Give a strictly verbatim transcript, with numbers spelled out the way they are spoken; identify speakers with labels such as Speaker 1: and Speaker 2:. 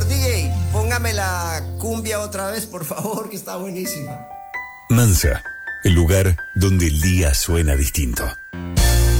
Speaker 1: Señor D J, póngame la cumbia otra vez, por favor, que está buenísima.
Speaker 2: Mansa, el lugar donde el día suena distinto.